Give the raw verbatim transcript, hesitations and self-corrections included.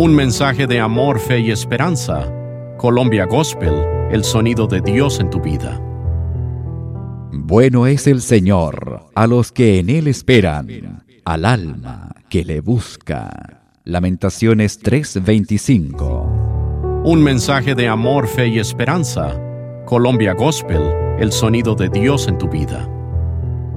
Un mensaje de amor, fe y esperanza. Colombia Gospel, el sonido de Dios en tu vida. Bueno es el Señor a los que en Él esperan, al alma que le busca. Lamentaciones tres veinticinco. Un mensaje de amor, fe y esperanza. Colombia Gospel, el sonido de Dios en tu vida.